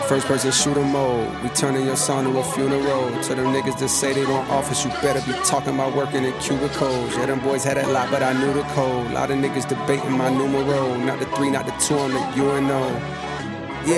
First person shooter mode. We turning your son to a funeral. To them niggas that say they don't office, you better be talking about working in cubicles. Yeah, them boys had that lot, but I knew the code. Lot of niggas debating my numero. Not the 3, not the 2 on the UNO.